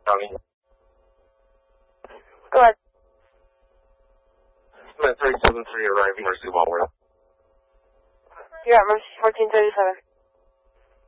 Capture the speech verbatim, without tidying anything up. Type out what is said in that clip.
County. Go ahead. I'm at thirty-seven three arriving Mercy Walworth. You're at Mercy fourteen thirty-seven.